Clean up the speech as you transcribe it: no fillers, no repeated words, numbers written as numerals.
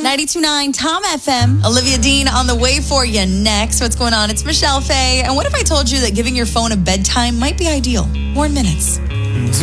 92.9 Tom FM. Olivia Dean on the way for you next. What's going on? It's Michelle Faye. And what if I told you that giving your phone a bedtime might be ideal? More in minutes.